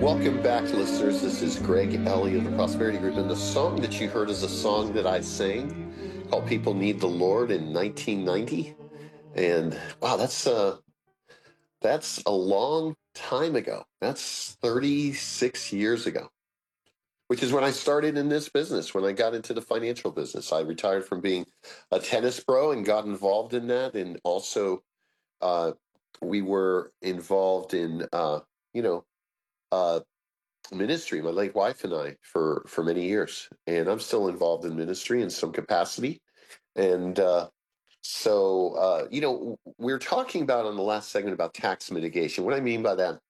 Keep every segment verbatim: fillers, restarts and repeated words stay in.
Welcome back, listeners. This is Greg Elliott of the Prosperity Group, and the song that you heard is a song that I sang called "People Need the Lord" in nineteen ninety. And wow, that's uh, that's a long time ago. That's thirty-six years ago, which is when I started in this business. When I got into the financial business, I retired from being a tennis pro and got involved in that, and also uh, we were involved in uh, you know. Uh, ministry, my late wife and I, for for many years, and I'm still involved in ministry in some capacity. And uh, so, uh, you know, we we're talking about on the last segment about tax mitigation. What I mean by that,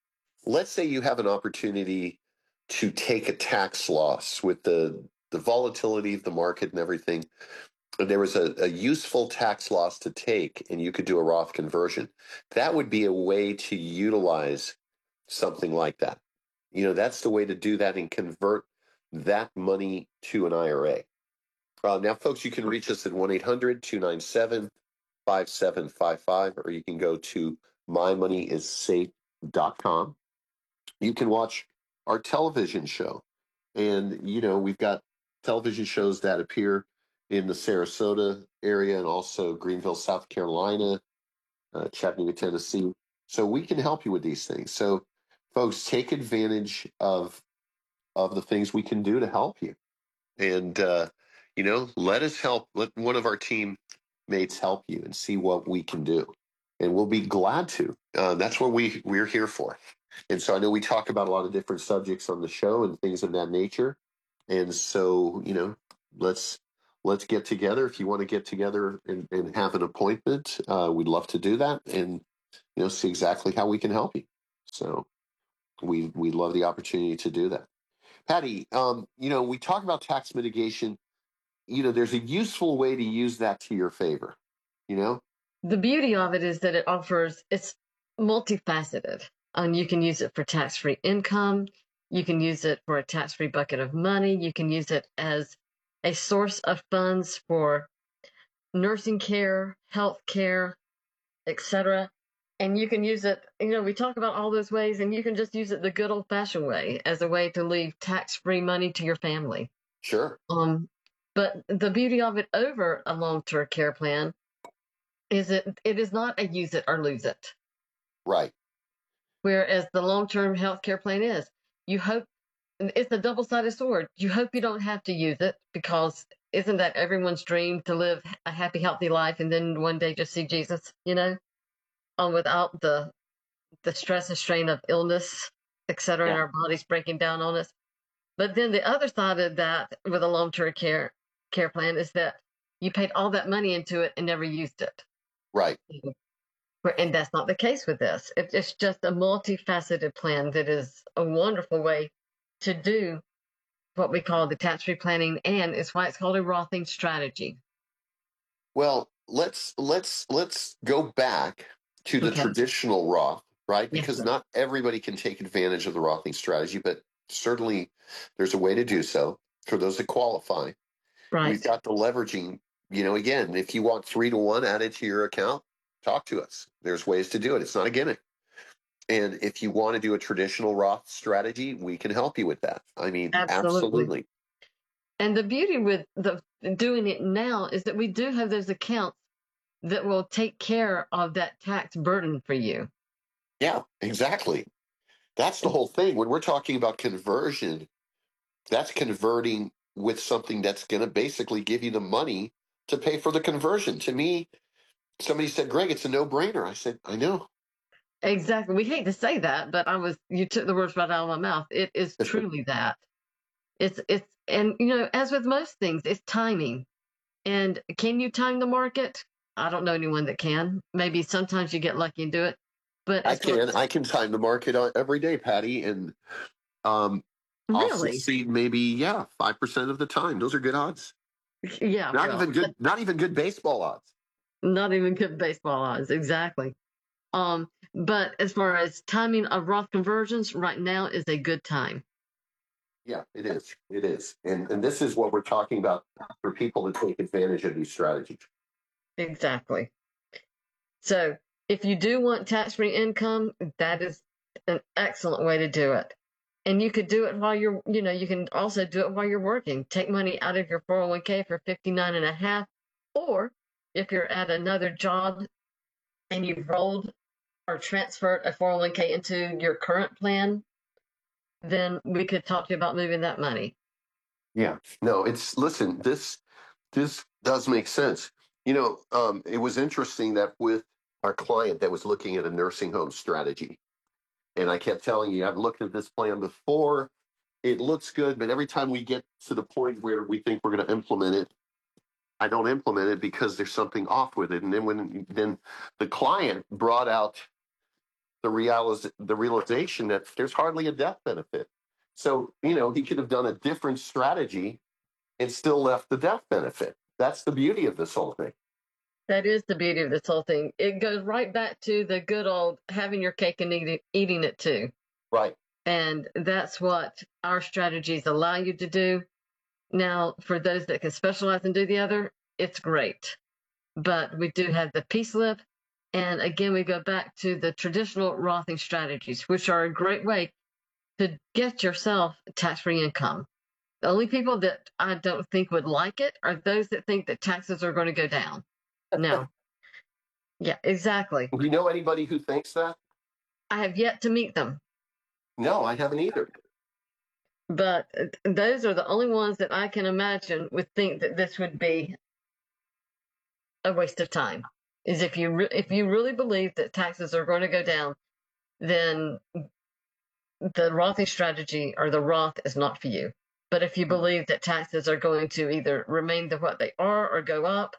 let's say you have an opportunity to take a tax loss with the the volatility of the market and everything. And there was a, a useful tax loss to take, and you could do a Roth conversion. That would be a way to utilize something like that. You know, that's the way to do that and convert that money to an I R A. Uh, now, folks, you can reach us at one eight hundred two nine seven five seven five five, or you can go to my money is safe dot com. You can watch our television show. And, you know, we've got television shows that appear in the Sarasota area and also Greenville, South Carolina, uh, Chattanooga, Tennessee. So we can help you with these things. So, folks, take advantage of of the things we can do to help you. And, uh, you know, let us help. Let one of our teammates help you and see what we can do. And we'll be glad to. Uh, that's what we, we're here for. And so I know we talk about a lot of different subjects on the show and things of that nature. And so, you know, let's let's get together. If you want to get together and, and have an appointment, uh, we'd love to do that and, you know, see exactly how we can help you. So we we love the opportunity to do that. Patty, um, you know, we talk about tax mitigation. You know, there's a useful way to use that to your favor, you know? The beauty of it is that it offers, it's multifaceted. And you can use it for tax-free income. You can use it for a tax-free bucket of money. You can use it as a source of funds for nursing care, health care, et cetera. And you can use it, you know, we talk about all those ways, and you can just use it the good old-fashioned way as a way to leave tax-free money to your family. Sure. Um, but the beauty of it over a long-term care plan is it it is not a use it or lose it. Right. Whereas the long-term healthcare plan is, you hope it's a double-sided sword. You hope you don't have to use it, because isn't that everyone's dream, to live a happy, healthy life and then one day just see Jesus, you know, um, without the the stress and strain of illness, et cetera, and Yeah. our bodies breaking down on us. But then the other side of that with a long-term care care plan is that you paid all that money into it and never used it. Right. And that's not the case with this. It's just a multifaceted plan that is a wonderful way to do what we call the tax-free planning, and it's why it's called a Rothing strategy. Well, let's let's let's go back to the Okay. traditional Roth, right? Yes, Because sir. not everybody can take advantage of the Rothing strategy, but certainly there's a way to do so for those that qualify. Right. We've got the leveraging. You know, again, if you want three to one added to your account, talk to us. There's ways to do it. It's not a gimmick. And if you want to do a traditional Roth strategy, we can help you with that. I mean, Absolutely. absolutely. And the beauty with the doing it now is that we do have those accounts that will take care of that tax burden for you. Yeah, exactly. That's the whole thing. When we're talking about conversion, that's converting with something that's going to basically give you the money to pay for the conversion. To me, somebody said, Greg, it's a no brainer. I said, I know. Exactly. We hate to say that, but I was you took the words right out of my mouth. It is truly that. It's it's and you know, as with most things, it's timing. And can you time the market? I don't know anyone that can. Maybe sometimes you get lucky and do it. But I as far can. as I can time the market uh, every day, Patty, and um, I'll really, succeed maybe, yeah, five percent of the time. Those are good odds. yeah, Not well, even good, not even good baseball odds. not even good baseball odds, exactly. Um, but as far as timing of Roth conversions, right now is a good time. Yeah, it is. It is. And and this is what we're talking about for people to take advantage of these strategies. Exactly. So if you do want tax-free income, that is an excellent way to do it. And you could do it while you're, you know, you can also do it while you're working. Take money out of your four oh one k for fifty-nine and a half. Or if you're at another job and you've rolled or transferred a four oh one k into your current plan, then we could talk to you about moving that money. Yeah. No, it's listen, this this does make sense. You know, um, it was interesting that with our client that was looking at a nursing home strategy, and I kept telling you, I've looked at this plan before. It looks good, but every time we get to the point where we think we're going to implement it, I don't implement it because there's something off with it. And then when then the client brought out the realiz- the realization that there's hardly a death benefit. So, you know, he could have done a different strategy and still left the death benefit. That's the beauty of this whole thing. That is the beauty of this whole thing. It goes right back to the good old having your cake and eating, eating it too. Right. And that's what our strategies allow you to do. Now, for those that can specialize and do the other, it's great. But we do have the P slip. And again, we go back to the traditional Rothing strategies, which are a great way to get yourself tax-free income. The only people that I don't think would like it are those that think that taxes are going to go down. No. Yeah, exactly. Do you know anybody who thinks that? I have yet to meet them. No, I haven't either. But those are the only ones that I can imagine would think that this would be a waste of time. Is if you re- if you really believe that taxes are going to go down, then the Rothing strategy or the Roth is not for you. But if you believe that taxes are going to either remain the what they are or go up,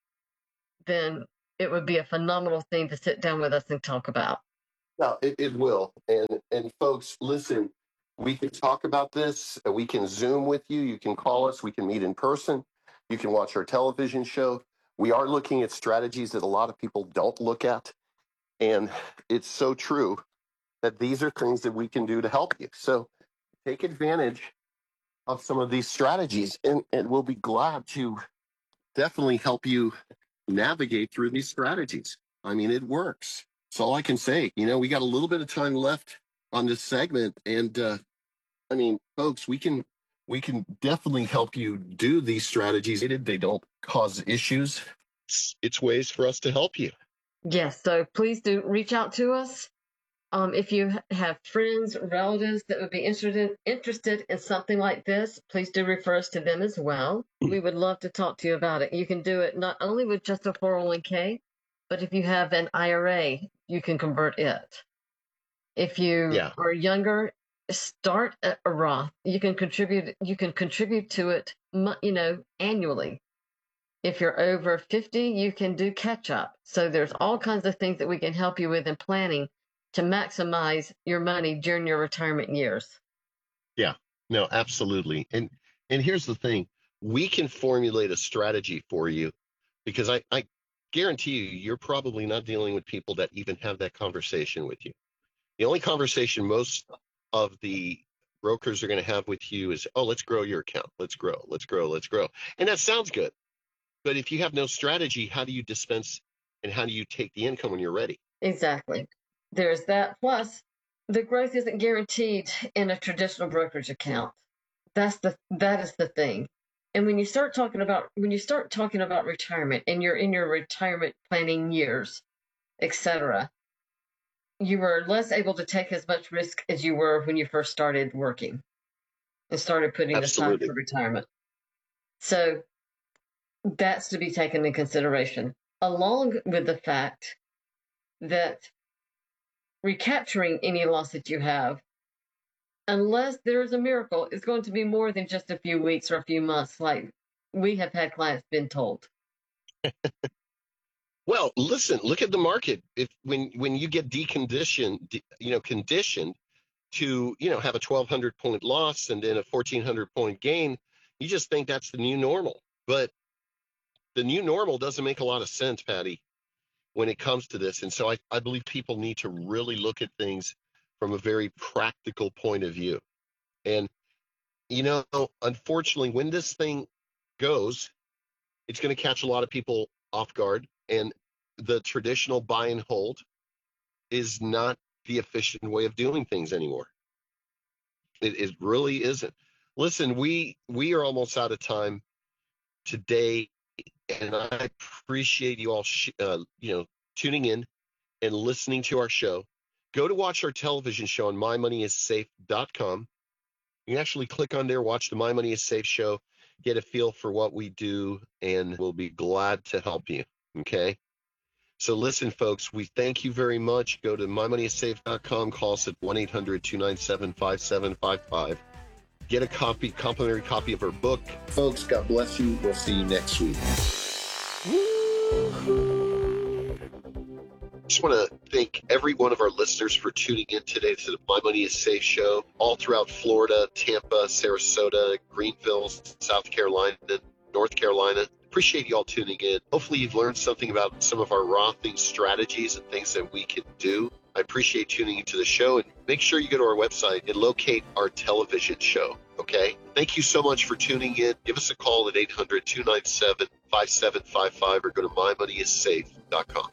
then it would be a phenomenal thing to sit down with us and talk about. No, it, it will. And and folks, listen, we can talk about this. We can Zoom with you. You can call us. We can meet in person. You can watch our television show. We are looking at strategies that a lot of people don't look at. And it's so true that these are things that we can do to help you. So take advantage of some of these strategies, and, and we'll be glad to definitely help you navigate through these strategies. I mean, it works. That's all I can say. You know, we got a little bit of time left on this segment, and uh, I mean, folks, we can we can definitely help you do these strategies. They don't cause issues. It's, it's ways for us to help you. Yes, so please do reach out to us. Um, if you have friends, relatives that would be interested interested in something like this, please do refer us to them as well. We would love to talk to you about it. You can do it not only with just a four oh one k, but if you have an I R A, you can convert it. If you Yeah. are younger, start a a Roth. You can contribute. You can contribute to it, mo- you know, annually. If you're over fifty, you can do catch up. So there's all kinds of things that we can help you with in planning to maximize your money during your retirement years. Yeah, no, absolutely. And and here's the thing. We can formulate a strategy for you because I, I guarantee you, you're probably not dealing with people that even have that conversation with you. The only conversation most of the brokers are going to have with you is, oh, let's grow your account. Let's grow, let's grow, let's grow. And that sounds good. But if you have no strategy, how do you dispense and how do you take the income when you're ready? Exactly. There's that. Plus, the growth isn't guaranteed in a traditional brokerage account. That's the that is the thing. And when you start talking about when you start talking about retirement and you're in your retirement planning years, et cetera, you were less able to take as much risk as you were when you first started working and started putting aside Absolutely. for retirement. So that's to be taken in consideration, along with the fact that recapturing any loss that you have, unless there is a miracle, is going to be more than just a few weeks or a few months, like we have had clients been told. Well, listen, look at the market. If when when you get deconditioned, de- you know, conditioned to, you know, have a twelve hundred point loss and then a fourteen hundred point gain, you just think that's the new normal. But the new normal doesn't make a lot of sense, Patty, when it comes to this. And so I, I believe people need to really look at things from a very practical point of view. And, you know, unfortunately, when this thing goes, it's going to catch a lot of people off guard. And the traditional buy and hold is not the efficient way of doing things anymore. It, it really isn't. Listen, we we are almost out of time today, and I appreciate you all, sh- uh, you know, tuning in and listening to our show. Go to watch our television show on my money is safe dot com. You can actually click on there, watch the My Money is Safe show, get a feel for what we do, and we'll be glad to help you. Okay? So listen, folks, we thank you very much. Go to my money is safe dot com, call us at one eight hundred two nine seven five seven five five. Get a copy, complimentary copy of our book. Folks, God bless you. We'll see you next week. Just want to thank every one of our listeners for tuning in today to the My Money is Safe show, all throughout Florida, Tampa, Sarasota, Greenville, South Carolina, North Carolina. Appreciate you all tuning in. Hopefully you've learned something about some of our Rothing strategies and things that we can do. I appreciate tuning into the show, and make sure you go to our website and locate our television show, okay? Thank you so much for tuning in. Give us a call at eight hundred two nine seven five seven five five or go to my money is safe dot com.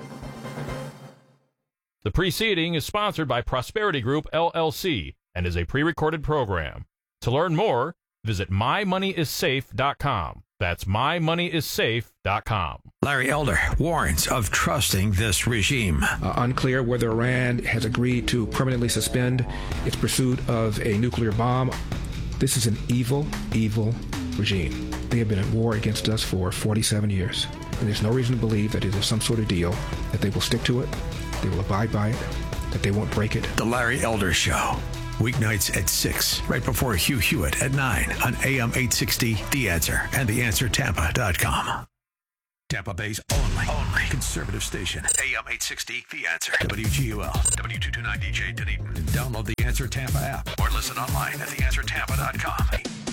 The preceding is sponsored by Prosperity Group, L L C, and is a pre-recorded program. To learn more, visit my money is safe dot com. That's my money is safe dot com. Larry Elder warns of trusting this regime. Uh, unclear whether Iran has agreed to permanently suspend its pursuit of a nuclear bomb. This is an evil, evil regime. They have been at war against us for forty-seven years, and there's no reason to believe that it is some sort of deal, that they will stick to it, they will abide by it, that they won't break it. The Larry Elder Show. Weeknights at six, right before Hugh Hewitt at nine on A M eight sixty, The Answer, and the answer tampa dot com. Tampa Bay's only, only conservative station. A M eight sixty, The Answer. W G U L, W two twenty-nine D J Dunedin. Download the Answer Tampa app or listen online at the answer tampa dot com.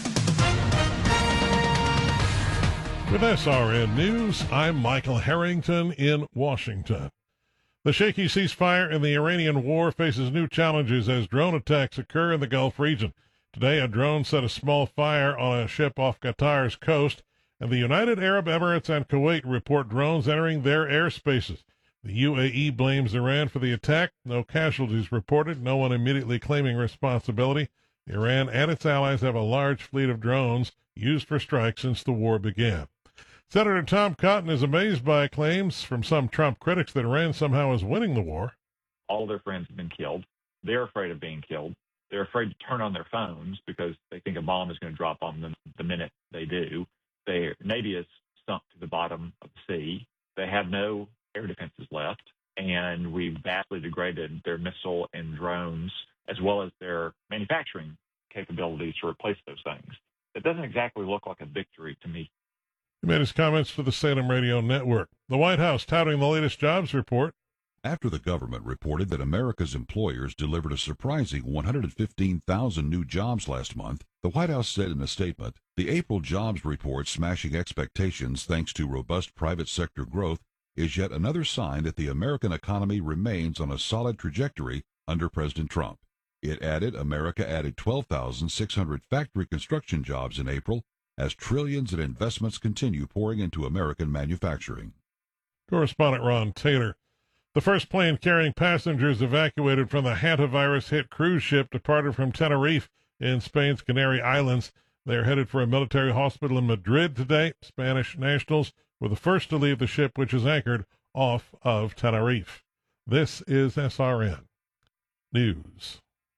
With S R N News, I'm Michael Harrington in Washington. The shaky ceasefire in the Iranian war faces new challenges as drone attacks occur in the Gulf region. Today, a drone set a small fire on a ship off Qatar's coast, and the United Arab Emirates and Kuwait report drones entering their airspaces. The U A E blames Iran for the attack. No casualties reported, no one immediately claiming responsibility. Iran and its allies have a large fleet of drones used for strikes since the war began. Senator Tom Cotton is amazed by claims from some Trump critics that Iran somehow is winning the war. All their friends have been killed. They're afraid of being killed. They're afraid to turn on their phones because they think a bomb is going to drop on them the minute they do. Their Navy is sunk to the bottom of the sea. They have no air defenses left, and we've vastly degraded their missile and drones as well as their manufacturing capabilities to replace those things. It doesn't exactly look like a victory to me. He made his comments for the Salem Radio Network. The White House touting the latest jobs report. After the government reported that America's employers delivered a surprising one hundred fifteen thousand new jobs last month, the White House said in a statement, the April jobs report smashing expectations thanks to robust private sector growth is yet another sign that the American economy remains on a solid trajectory under President Trump. It added America added twelve thousand six hundred factory construction jobs in April, as trillions in investments continue pouring into American manufacturing. Correspondent Ron Taylor. The first plane carrying passengers evacuated from the hantavirus-hit cruise ship departed from Tenerife in Spain's Canary Islands. They are headed for a military hospital in Madrid today. Spanish nationals were the first to leave the ship, which is anchored off of Tenerife. This is S R N News.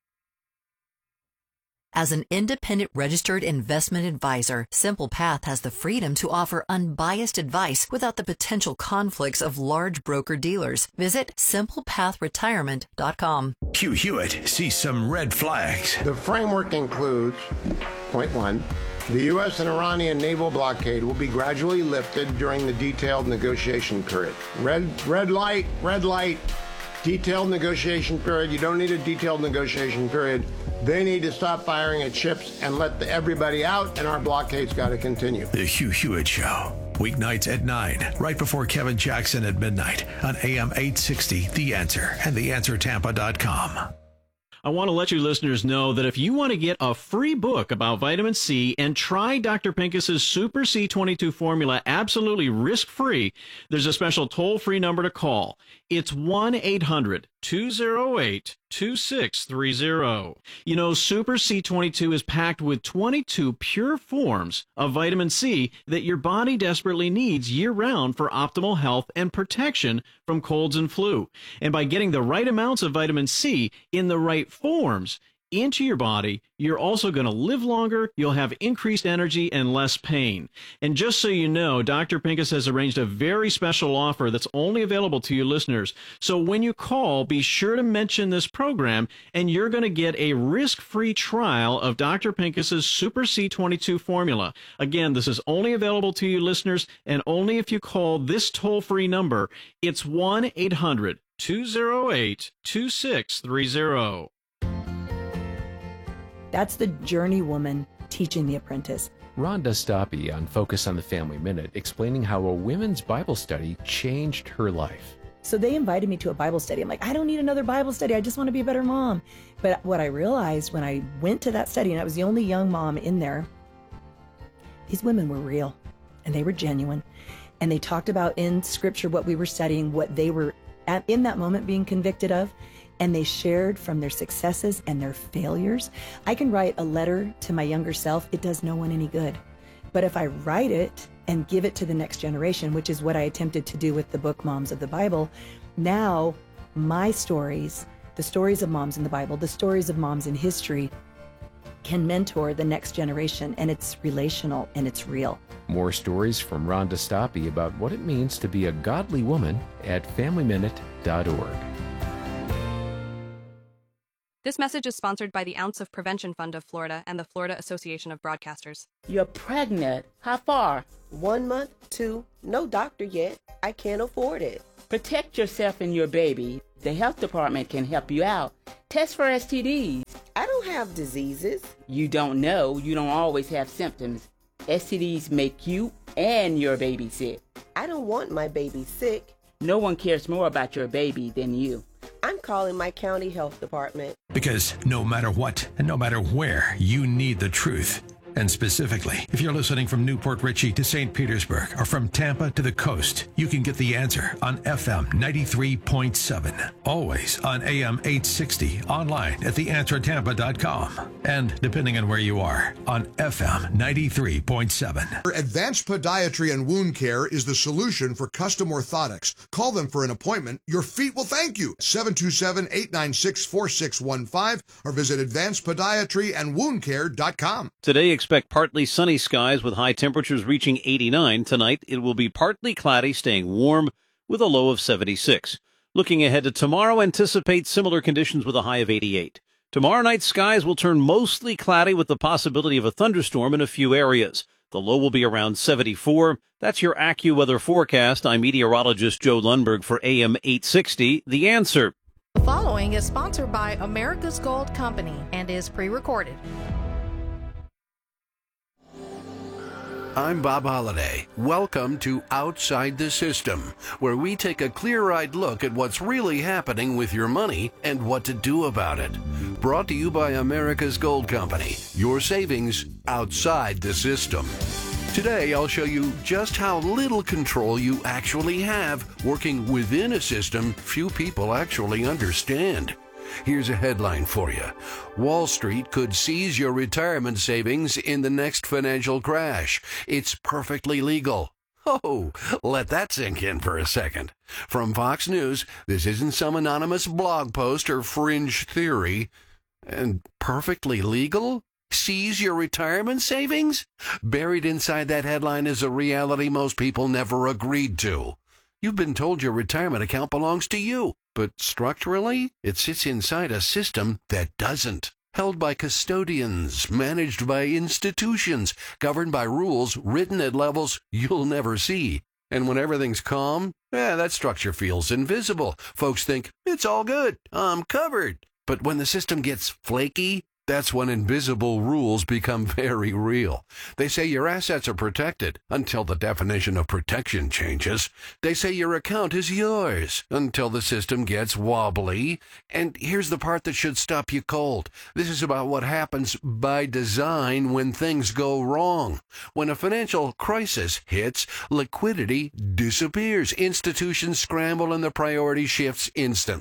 As an independent registered investment advisor, Simple Path has the freedom to offer unbiased advice without the potential conflicts of large broker-dealers. Visit simple path retirement dot com. Hugh Hewitt sees some red flags. The framework includes, point one, the U S and Iranian naval blockade will be gradually lifted during the detailed negotiation period. Red, red light, red light, detailed negotiation period. You don't need a detailed negotiation period. They need to stop firing at ships and let the, everybody out, and our blockade's got to continue. The Hugh Hewitt Show. Weeknights at nine, right before Kevin Jackson at midnight on A M eight sixty, The Answer, and the answer tampa dot com. I want to let you listeners know that if you want to get a free book about vitamin C and try Doctor Pincus's Super C twenty-two formula absolutely risk-free, there's a special toll-free number to call. It's one eight hundred two oh eight, two six three oh. You know, Super C twenty-two is packed with twenty-two pure forms of vitamin C that your body desperately needs year-round for optimal health and protection from colds and flu. And by getting the right amounts of vitamin C in the right forms into your body, you're also going to live longer, you'll have increased energy and less pain. And just so you know, Doctor Pincus has arranged a very special offer that's only available to you listeners. So when you call, be sure to mention this program, and you're going to get a risk-free trial of Doctor Pincus's Super C twenty-two formula. Again, this is only available to you listeners, and only if you call this toll-free number. It's one eight hundred, two oh eight, two six three oh. That's the journey woman teaching the apprentice. Rhonda Stoppe on Focus on the Family Minute, explaining how a women's Bible study changed her life. So they invited me to a Bible study. I'm like, I don't need another Bible study. I just want to be a better mom. But what I realized when I went to that study, and I was the only young mom in there, these women were real and they were genuine. And they talked about in Scripture what we were studying, what they were at, in that moment being convicted of. And they shared from their successes and their failures. I can write a letter to my younger self. It does no one any good. But if I write it and give it to the next generation, which is what I attempted to do with the book Moms of the Bible, now my stories, the stories of moms in the Bible, the stories of moms in history, can mentor the next generation, and it's relational and it's real. More stories from Rhonda Stoppe about what it means to be a godly woman at family minute dot org. This message is sponsored by the Ounce of Prevention Fund of Florida and the Florida Association of Broadcasters. You're pregnant. How far? One month, two. No doctor yet. I can't afford it. Protect yourself and your baby. The health department can help you out. Test for S T Ds. I don't have diseases. You don't know. You don't always have symptoms. S T Ds make you and your baby sick. I don't want my baby sick. No one cares more about your baby than you. I'm calling my county health department. Because no matter what and no matter where, you need the truth. And specifically, if you're listening from Newport Richey to Saint Petersburg or from Tampa to the coast, you can get the answer on F M ninety-three point seven. Always on A M eight sixty, online at the answer tampa dot com. And depending on where you are, on F M ninety-three point seven. Advanced Podiatry and Wound Care is the solution for custom orthotics. Call them for an appointment. Your feet will thank you. seven two seven, eight nine six, four six one five or visit advanced podiatry and wound care dot com. Today, expect partly sunny skies with high temperatures reaching eighty-nine. Tonight, it will be partly cloudy, staying warm with a low of seventy-six. Looking ahead to tomorrow, anticipate similar conditions with a high of eighty-eight. Tomorrow night, skies will turn mostly cloudy with the possibility of a thunderstorm in a few areas. The low will be around seventy-four. That's your AccuWeather forecast. I'm meteorologist Joe Lundberg for A M eight sixty. The Answer. Following is sponsored by America's Gold Company and is pre-recorded. I'm Bob Holliday. Welcome to Outside the System, where we take a clear-eyed look at what's really happening with your money and what to do about it. Brought to you by America's Gold Company, your savings outside the system. Today, I'll show you just how little control you actually have working within a system few people actually understand. Here's a headline for you. Wall Street could seize your retirement savings in the next financial crash. It's perfectly legal. Oh, let that sink in for a second. From Fox News, this isn't some anonymous blog post or fringe theory. And perfectly legal? Seize your retirement savings? Buried inside that headline is a reality most people never agreed to. You've been told your retirement account belongs to you, but structurally, it sits inside a system that doesn't. Held by custodians, managed by institutions, governed by rules written at levels you'll never see. And when everything's calm, eh, that structure feels invisible. Folks think, it's all good, I'm covered. But when the system gets flaky, that's when invisible rules become very real. They say your assets are protected until the definition of protection changes. They say your account is yours until the system gets wobbly. And here's the part that should stop you cold. This is about what happens by design when things go wrong. When a financial crisis hits, liquidity disappears. Institutions scramble and the priority shifts instantly.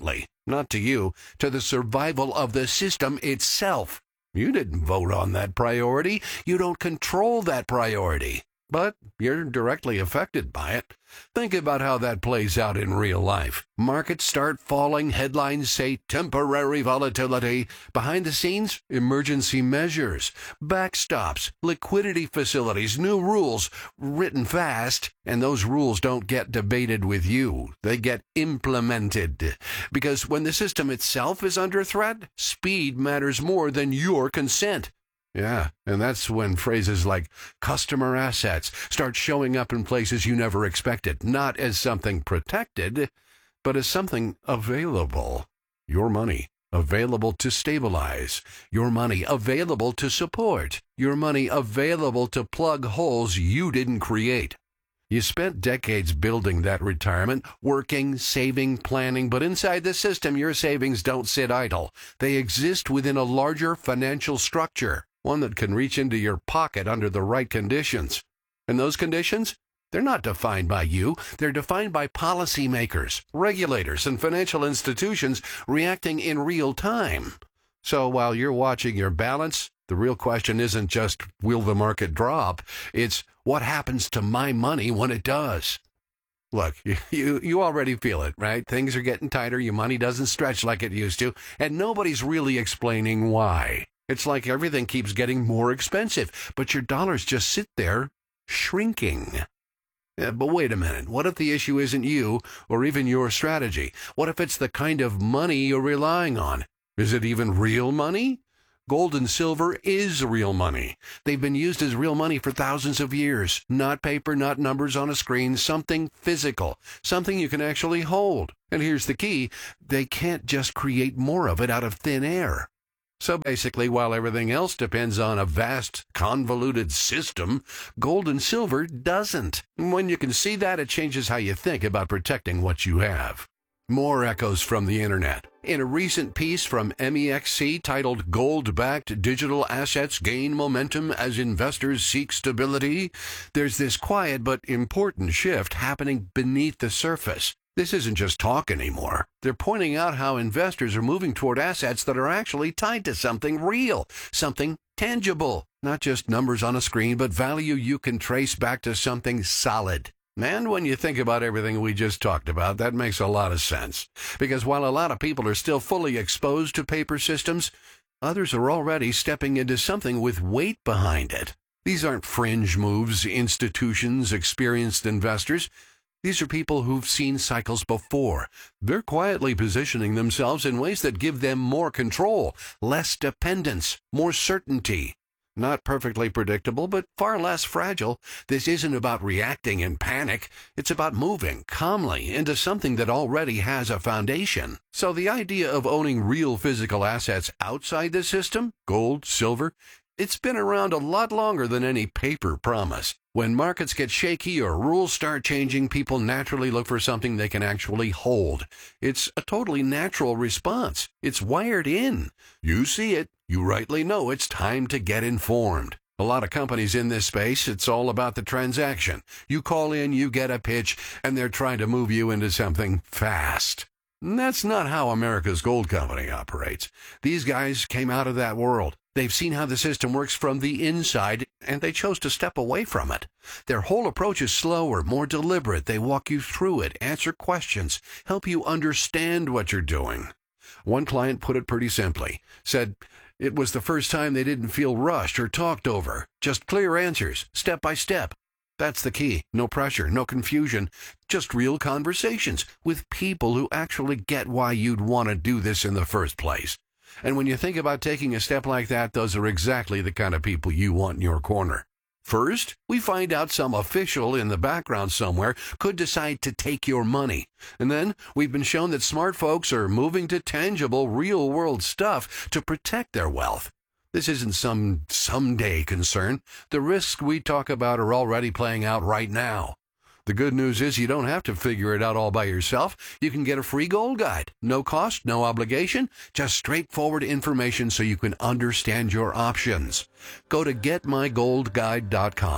Not to you, to the survival of the system itself. You didn't vote on that priority. You don't control that priority. But you're directly affected by it. Think about how that plays out in real life. Markets start falling, headlines say temporary volatility. Behind the scenes, emergency measures, backstops, liquidity facilities, new rules, written fast, and those rules don't get debated with you. They get implemented. Because when the system itself is under threat, speed matters more than your consent. Yeah, and that's when phrases like customer assets start showing up in places you never expected, not as something protected, but as something available. Your money available to stabilize, your money available to support, your money available to plug holes you didn't create. You spent decades building that retirement, working, saving, planning, but inside the system, your savings don't sit idle. They exist within a larger financial structure, one that can reach into your pocket under the right conditions. And those conditions? They're not defined by you. They're defined by policymakers, regulators, and financial institutions reacting in real time. So while you're watching your balance, the real question isn't just, will the market drop? It's, what happens to my money when it does? Look, you, you already feel it, right? Things are getting tighter, your money doesn't stretch like it used to, and nobody's really explaining why. It's like everything keeps getting more expensive, but your dollars just sit there shrinking. Yeah, but wait a minute. What if the issue isn't you or even your strategy? What if it's the kind of money you're relying on? Is it even real money? Gold and silver is real money. They've been used as real money for thousands of years. Not paper, not numbers on a screen, something physical, something you can actually hold. And here's the key. They can't just create more of it out of thin air. So basically, while everything else depends on a vast, convoluted system, gold and silver doesn't. When you can see that, it changes how you think about protecting what you have. More echoes from the internet. In a recent piece from M E X C titled Gold-Backed Digital Assets Gain Momentum as Investors Seek Stability, there's this quiet but important shift happening beneath the surface. This isn't just talk anymore. They're pointing out how investors are moving toward assets that are actually tied to something real, something tangible. Not just numbers on a screen, but value you can trace back to something solid. And when you think about everything we just talked about, that makes a lot of sense. Because while a lot of people are still fully exposed to paper systems, others are already stepping into something with weight behind it. These aren't fringe moves, institutions, experienced investors. These are people who've seen cycles before. They're quietly positioning themselves in ways that give them more control, less dependence, more certainty. Not perfectly predictable, but far less fragile. This isn't about reacting in panic. It's about moving calmly into something that already has a foundation. So the idea of owning real physical assets outside the system, gold, silver, it's been around a lot longer than any paper promise. When markets get shaky or rules start changing, people naturally look for something they can actually hold. It's a totally natural response. It's wired in. You see it. You rightly know it's time to get informed. A lot of companies in this space, it's all about the transaction. You call in, you get a pitch, and they're trying to move you into something fast. And that's not how America's Gold Company operates. These guys came out of that world. They've seen how the system works from the inside, and they chose to step away from it. Their whole approach is slower, more deliberate. They walk you through it, answer questions, help you understand what you're doing. One client put it pretty simply, said it was the first time they didn't feel rushed or talked over. Just clear answers, step by step. That's the key. No pressure, no confusion, just real conversations with people who actually get why you'd want to do this in the first place. And when you think about taking a step like that, those are exactly the kind of people you want in your corner. First, we find out some official in the background somewhere could decide to take your money. And then we've been shown that smart folks are moving to tangible, real-world stuff to protect their wealth. This isn't some someday concern. The risks we talk about are already playing out right now. The good news is you don't have to figure it out all by yourself. You can get a free gold guide. No cost, no obligation, just straightforward information so you can understand your options. Go to get my gold guide dot com.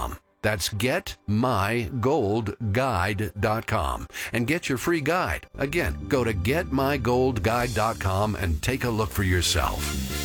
That's get my gold guide dot com and get your free guide. Again, go to get my gold guide dot com and take a look for yourself.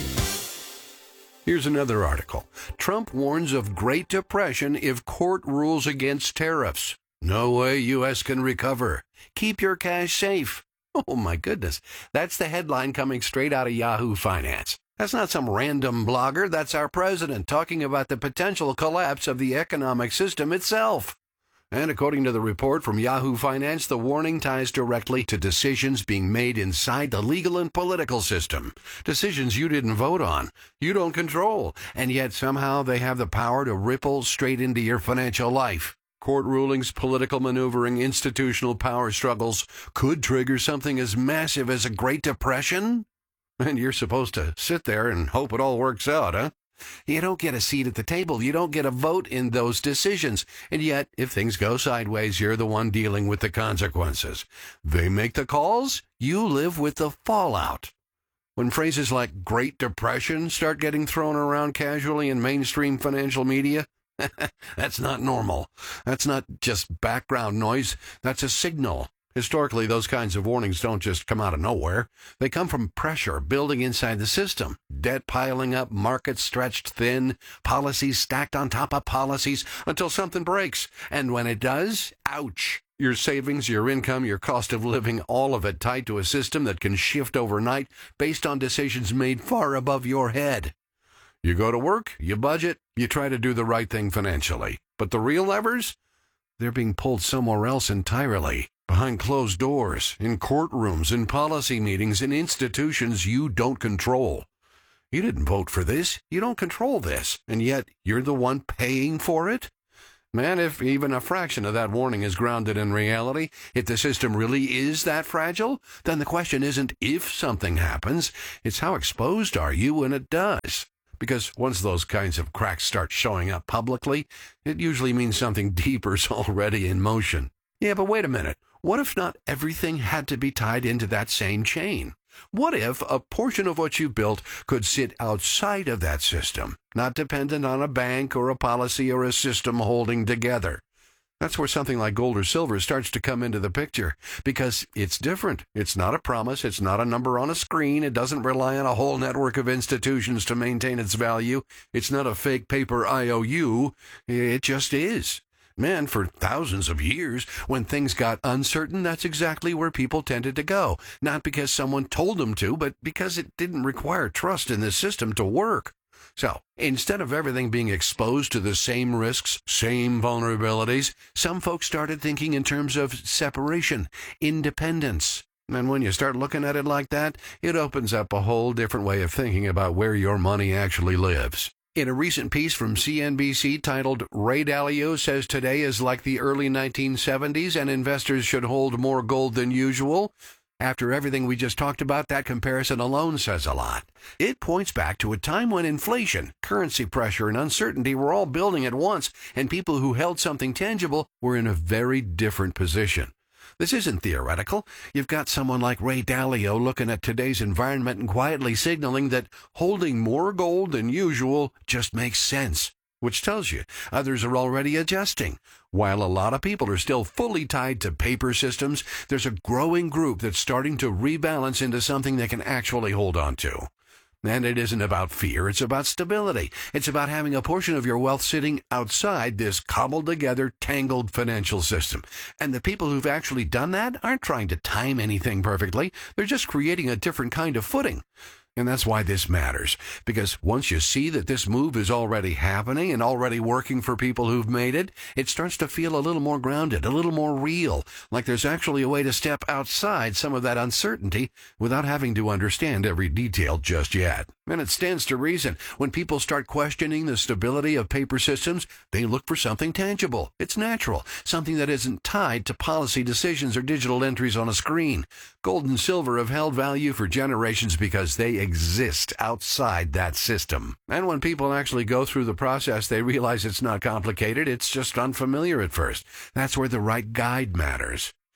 Here's another article. Trump warns of Great Depression if court rules against tariffs. No way U S can recover. Keep your cash safe. Oh my goodness. That's the headline coming straight out of Yahoo Finance. That's not some random blogger. That's our president talking about the potential collapse of the economic system itself. And according to the report from Yahoo Finance, the warning ties directly to decisions being made inside the legal and political system. Decisions you didn't vote on, you don't control, and yet somehow they have the power to ripple straight into your financial life. Court rulings, political maneuvering, institutional power struggles could trigger something as massive as a Great Depression? And you're supposed to sit there and hope it all works out, huh? You don't get a seat at the table. You don't get a vote in those decisions. And yet, if things go sideways, you're the one dealing with the consequences. They make the calls. You live with the fallout. When phrases like Great Depression start getting thrown around casually in mainstream financial media, that's not normal. That's not just background noise. That's a signal. Historically, those kinds of warnings don't just come out of nowhere. They come from pressure building inside the system. Debt piling up, markets stretched thin, policies stacked on top of policies until something breaks. And when it does, ouch. Your savings, your income, your cost of living, all of it tied to a system that can shift overnight based on decisions made far above your head. You go to work, you budget, you try to do the right thing financially. But the real levers? They're being pulled somewhere else entirely. Behind closed doors, in courtrooms, in policy meetings, in institutions you don't control. You didn't vote for this. You don't control this. And yet you're the one paying for it? Man, if even a fraction of that warning is grounded in reality, if the system really is that fragile, then the question isn't if something happens, it's how exposed are you when it does. Because once those kinds of cracks start showing up publicly, it usually means something deeper's already in motion. Yeah, but wait a minute. What if not everything had to be tied into that same chain? What if a portion of what you built could sit outside of that system, not dependent on a bank or a policy or a system holding together? That's where something like gold or silver starts to come into the picture, because it's different. It's not a promise. It's not a number on a screen. It doesn't rely on a whole network of institutions to maintain its value. It's not a fake paper I O U. It just is. Man, for thousands of years, when things got uncertain, that's exactly where people tended to go. Not because someone told them to, but because it didn't require trust in the system to work. So, instead of everything being exposed to the same risks, same vulnerabilities, some folks started thinking in terms of separation, independence. And when you start looking at it like that, it opens up a whole different way of thinking about where your money actually lives. In a recent piece from C N B C titled Ray Dalio Says Today is Like the Early nineteen seventies and Investors Should Hold More Gold Than Usual, after everything we just talked about, that comparison alone says a lot. It points back to a time when inflation, currency pressure, and uncertainty were all building at once, and people who held something tangible were in a very different position. This isn't theoretical. You've got someone like Ray Dalio looking at today's environment and quietly signaling that holding more gold than usual just makes sense, which tells you others are already adjusting. While a lot of people are still fully tied to paper systems, there's a growing group that's starting to rebalance into something they can actually hold on to. And it isn't about fear, it's about stability. It's about having a portion of your wealth sitting outside this cobbled-together, tangled financial system. And the people who've actually done that aren't trying to time anything perfectly. They're just creating a different kind of footing. And that's why this matters, because once you see that this move is already happening and already working for people who've made it, it starts to feel a little more grounded, a little more real, like there's actually a way to step outside some of that uncertainty without having to understand every detail just yet. And it stands to reason, when people start questioning the stability of paper systems, they look for something tangible. It's natural, something that isn't tied to policy decisions or digital entries on a screen. Gold and silver have held value for generations because they exist outside that system. And when people actually go through the process, they realize it's not complicated, it's just unfamiliar at first. That's where the right guide matters.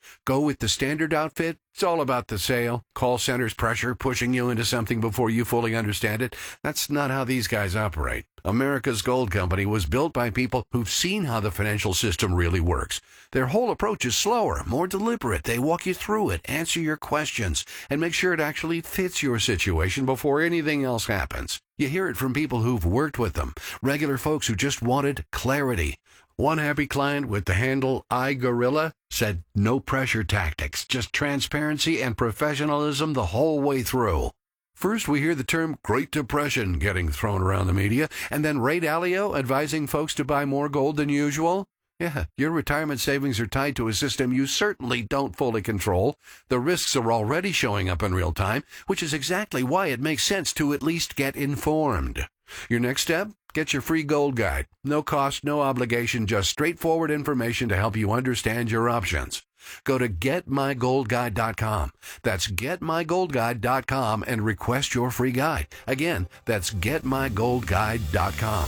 Go with the standard outfit? It's all about the sale. Call center's pressure, pushing you into something before you fully understand it. That's not how these guys operate. America's Gold Company was built by people who've seen how the financial system really works. Their whole approach is slower, more deliberate. They walk you through it, answer your questions, and make sure it actually fits your situation before anything else happens. You hear it from people who've worked with them, regular folks who just wanted clarity. One happy client with the handle iGorilla said no pressure tactics, just transparency and professionalism the whole way through. First, we hear the term Great Depression getting thrown around the media, and then Ray Dalio advising folks to buy more gold than usual. Yeah, your retirement savings are tied to a system you certainly don't fully control. The risks are already showing up in real time, which is exactly why it makes sense to at least get informed. Your next step? Get your free gold guide. No cost, no obligation, just straightforward information to help you understand your options. Go to get my gold guide dot com. That's get my gold guide dot com and request your free guide. Again, that's get my gold guide dot com.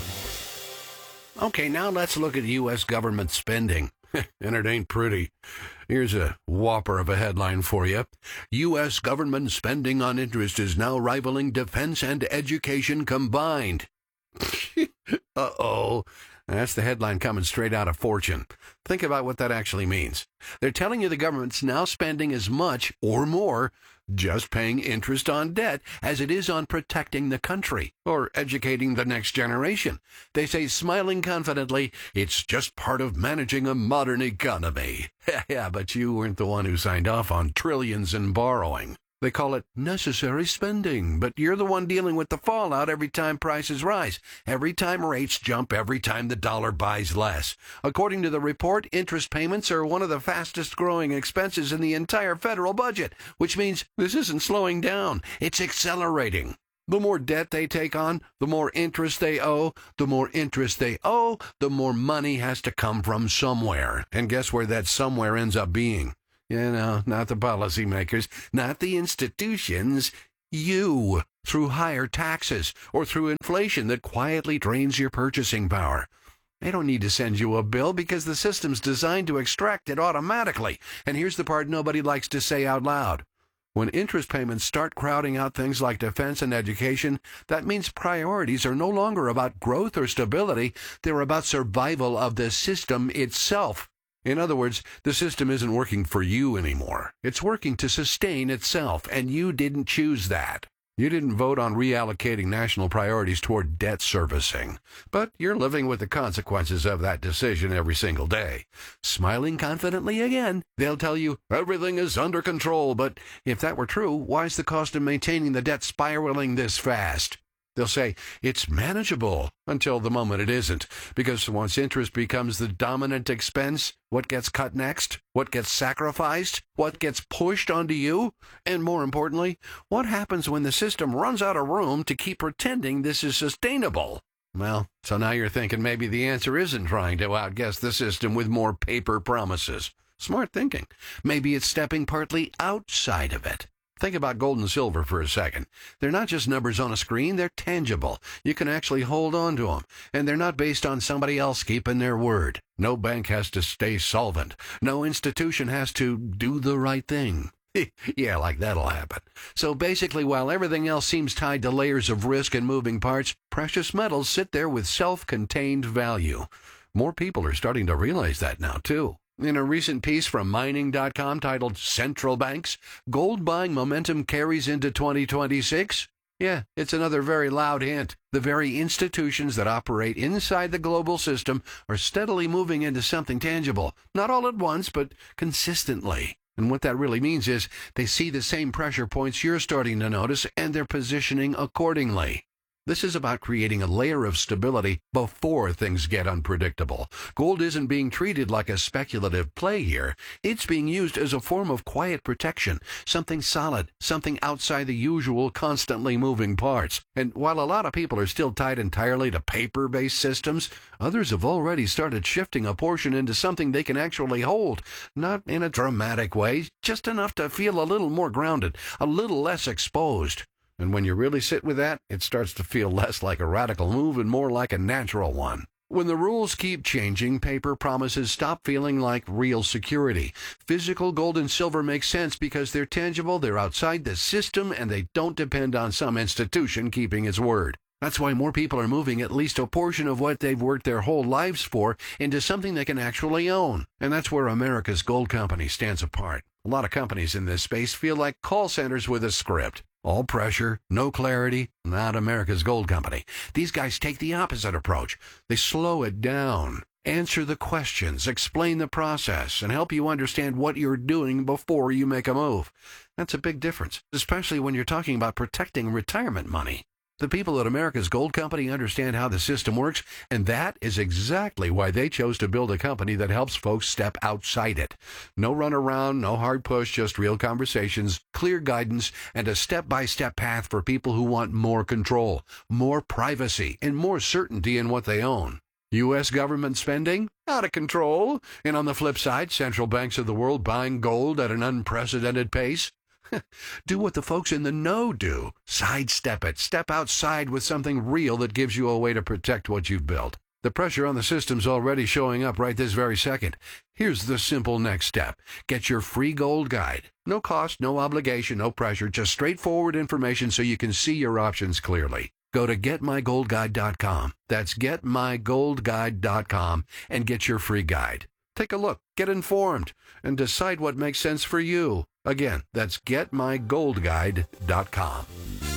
Okay, now let's look at U S government spending. And it ain't pretty. Here's a whopper of a headline for you. U S government spending on interest is now rivaling defense and education combined. Uh-oh. That's the headline coming straight out of Fortune. Think about what that actually means. They're telling you the government's now spending as much or more just paying interest on debt as it is on protecting the country or educating the next generation. They say, smiling confidently, it's just part of managing a modern economy. Yeah, but you weren't the one who signed off on trillions in borrowing. They call it necessary spending, but you're the one dealing with the fallout every time prices rise, every time rates jump, every time the dollar buys less. According to the report, interest payments are one of the fastest growing expenses in the entire federal budget, which means this isn't slowing down, it's accelerating. The more debt they take on, the more interest they owe. The more interest they owe, the more money has to come from somewhere. And guess where that somewhere ends up being? You know, not the policymakers, not the institutions, you, through higher taxes or through inflation that quietly drains your purchasing power. They don't need to send you a bill because the system's designed to extract it automatically. And here's the part nobody likes to say out loud. When interest payments start crowding out things like defense and education, that means priorities are no longer about growth or stability. They're about survival of the system itself. In other words, the system isn't working for you anymore. It's working to sustain itself, and you didn't choose that. You didn't vote on reallocating national priorities toward debt servicing, but you're living with the consequences of that decision every single day. Smiling confidently again, they'll tell you everything is under control, but if that were true, why's the cost of maintaining the debt spiraling this fast? They'll say it's manageable until the moment it isn't, because once interest becomes the dominant expense, what gets cut next? What gets sacrificed? What gets pushed onto you? And more importantly, what happens when the system runs out of room to keep pretending this is sustainable? Well, so now you're thinking maybe the answer isn't trying to outguess the system with more paper promises. Smart thinking. Maybe it's stepping partly outside of it. Think about gold and silver for a second. They're not just numbers on a screen, they're tangible. You can actually hold on to them, and they're not based on somebody else keeping their word. No bank has to stay solvent. No institution has to do the right thing. Yeah, like that'll happen. So basically, while everything else seems tied to layers of risk and moving parts, precious metals sit there with self-contained value. More people are starting to realize that now, too. In a recent piece from mining dot com titled Central Banks, Gold Buying Momentum Carries into twenty twenty-six? Yeah, it's another very loud hint. The very institutions that operate inside the global system are steadily moving into something tangible. Not all at once, but consistently. And what that really means is they see the same pressure points you're starting to notice, and they're positioning accordingly. This is about creating a layer of stability before things get unpredictable. Gold isn't being treated like a speculative play here. It's being used as a form of quiet protection, something solid, something outside the usual constantly moving parts. And while a lot of people are still tied entirely to paper-based systems, others have already started shifting a portion into something they can actually hold. Not in a dramatic way, just enough to feel a little more grounded, a little less exposed. And when you really sit with that, it starts to feel less like a radical move and more like a natural one. When the rules keep changing, paper promises stop feeling like real security. Physical gold and silver make sense because they're tangible, they're outside the system, and they don't depend on some institution keeping its word. That's why more people are moving at least a portion of what they've worked their whole lives for into something they can actually own. And that's where America's Gold Company stands apart. A lot of companies in this space feel like call centers with a script. All pressure, no clarity, not America's Gold Company. These guys take the opposite approach. They slow it down, answer the questions, explain the process, and help you understand what you're doing before you make a move. That's a big difference, especially when you're talking about protecting retirement money. The people at America's Gold Company understand how the system works, and that is exactly why they chose to build a company that helps folks step outside it. No runaround, no hard push, just real conversations, clear guidance, and a step-by-step path for people who want more control, more privacy, and more certainty in what they own. U S government spending? Out of control. And on the flip side, central banks of the world buying gold at an unprecedented pace. Do what the folks in the know do. Sidestep it. Step outside with something real that gives you a way to protect what you've built. The pressure on the system's already showing up right this very second. Here's the simple next step. Get your free gold guide. No cost, no obligation, no pressure, just straightforward information so you can see your options clearly. Go to get my gold guide dot com. That's get my gold guide dot com and get your free guide. Take a look, get informed, and decide what makes sense for you. Again, that's get my gold guide dot com.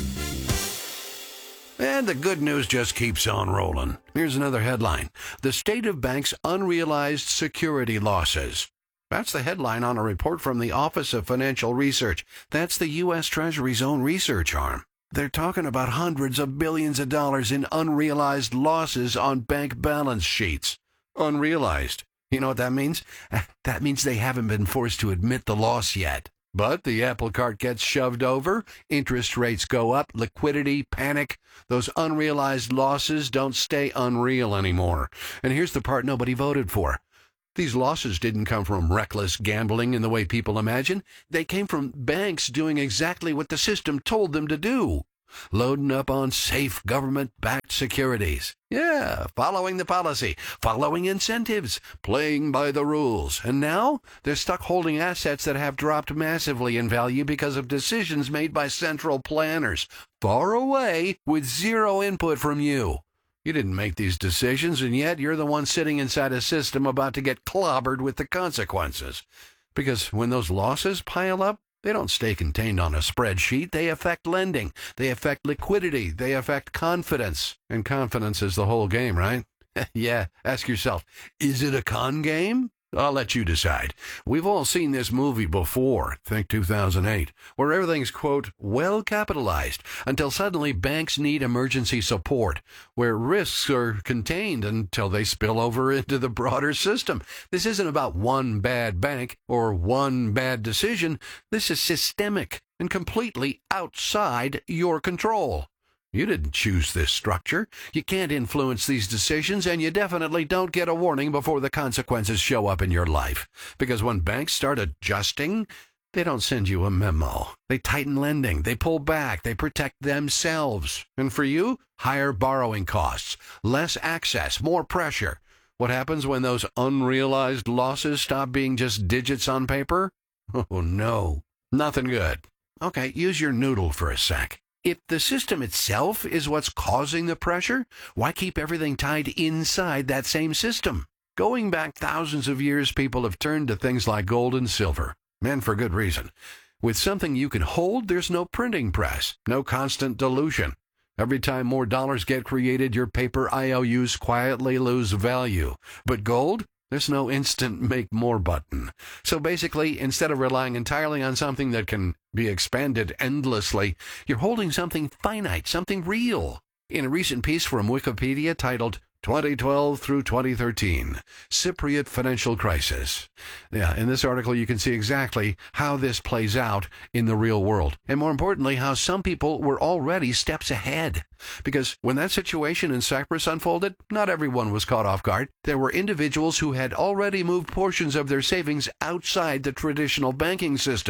And the good news just keeps on rolling. Here's another headline. The state of banks' unrealized security losses. That's the headline on a report from the Office of Financial Research. That's the U S Treasury's own research arm. They're talking about hundreds of billions of dollars in unrealized losses on bank balance sheets. Unrealized. You know what that means? That means they haven't been forced to admit the loss yet. But the apple cart gets shoved over, interest rates go up, liquidity, panic. Those unrealized losses don't stay unreal anymore. And here's the part nobody voted for. These losses didn't come from reckless gambling in the way people imagine. They came from banks doing exactly what the system told them to do. Loading up on safe government-backed securities. Yeah, following the policy, following incentives, playing by the rules. And now they're stuck holding assets that have dropped massively in value because of decisions made by central planners, far away with zero input from you. You didn't make these decisions, and yet you're the one sitting inside a system about to get clobbered with the consequences. Because when those losses pile up, they don't stay contained on a spreadsheet. They affect lending. They affect liquidity. They affect confidence. And confidence is the whole game, right? Yeah, ask yourself, is it a con game? I'll let you decide. We've all seen this movie before, think two thousand eight, where everything's, quote, well capitalized, until suddenly banks need emergency support, where risks are contained until they spill over into the broader system. This isn't about one bad bank or one bad decision. This is systemic and completely outside your control. You didn't choose this structure. You can't influence these decisions, and you definitely don't get a warning before the consequences show up in your life. Because when banks start adjusting, they don't send you a memo. They tighten lending. They pull back. They protect themselves. And for you, higher borrowing costs, less access, more pressure. What happens when those unrealized losses stop being just digits on paper? Oh, no. Nothing good. Okay, use your noodle for a sec. If the system itself is what's causing the pressure, why keep everything tied inside that same system? Going back thousands of years, people have turned to things like gold and silver, and for good reason. With something you can hold, there's no printing press, no constant dilution. Every time more dollars get created, your paper I O Us quietly lose value. But gold? There's no instant make more button. So basically, instead of relying entirely on something that can be expanded endlessly, you're holding something finite, something real. In a recent piece from Wikipedia titled twenty twelve through twenty thirteen, Cypriot Financial Crisis. Yeah, in this article you can see exactly how this plays out in the real world. And more importantly, how some people were already steps ahead. Because when that situation in Cyprus unfolded, not everyone was caught off guard. There were individuals who had already moved portions of their savings outside the traditional banking system.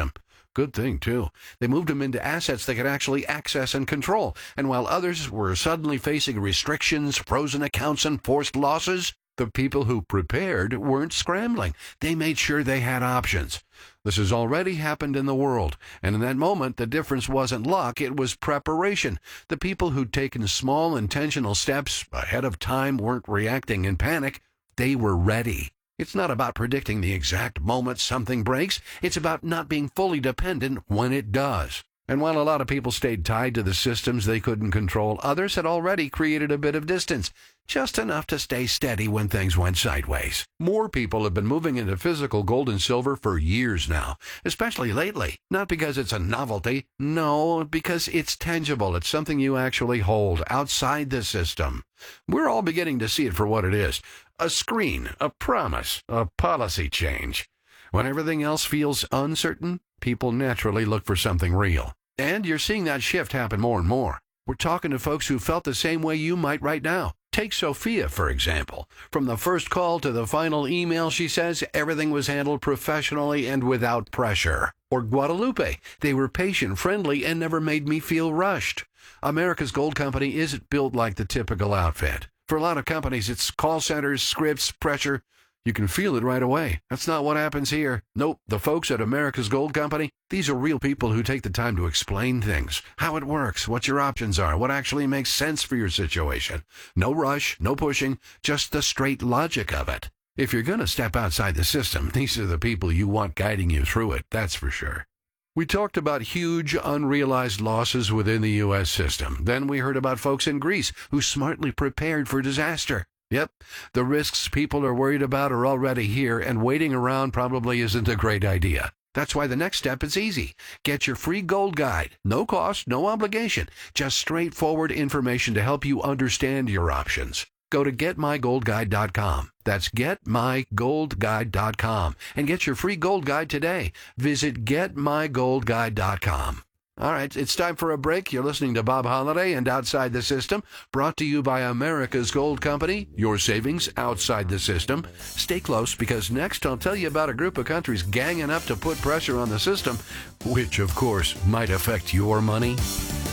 Good thing, too. They moved them into assets they could actually access and control. And while others were suddenly facing restrictions, frozen accounts, and forced losses, the people who prepared weren't scrambling. They made sure they had options. This has already happened in the world, and in that moment, the difference wasn't luck, it was preparation. The people who'd taken small intentional steps ahead of time weren't reacting in panic. They were ready. It's not about predicting the exact moment something breaks. It's about not being fully dependent when it does. And while a lot of people stayed tied to the systems they couldn't control, others had already created a bit of distance, just enough to stay steady when things went sideways. More people have been moving into physical gold and silver for years now, especially lately. Not because it's a novelty, no, because it's tangible. It's something you actually hold outside the system. We're all beginning to see it for what it is. A screen, a promise, a policy change. When everything else feels uncertain, people naturally look for something real. And you're seeing that shift happen more and more. We're talking to folks who felt the same way you might right now. Take Sophia, for example. From the first call to the final email, she says everything was handled professionally and without pressure. Or Guadalupe. They were patient, friendly, and never made me feel rushed. America's Gold Company isn't built like the typical outfit. For a lot of companies, it's call centers, scripts, pressure. You can feel it right away. That's not what happens here. Nope, the folks at America's Gold Company, these are real people who take the time to explain things, how it works, what your options are, what actually makes sense for your situation. No rush, no pushing, just the straight logic of it. If you're going to step outside the system, these are the people you want guiding you through it, that's for sure. We talked about huge unrealized losses within the U S system. Then we heard about folks in Greece who smartly prepared for disaster. Yep, the risks people are worried about are already here, and waiting around probably isn't a great idea. That's why the next step is easy. Get your free gold guide. No cost, no obligation. Just straightforward information to help you understand your options. Go to get my gold guide dot com. That's get my gold guide dot com and get your free gold guide today. Visit get my gold guide dot com. All right, it's time for a break. You're listening to Bob Holliday and Outside the System, brought to you by America's Gold Company, your savings outside the system. Stay close, because next I'll tell you about a group of countries ganging up to put pressure on the system, which, of course, might affect your money.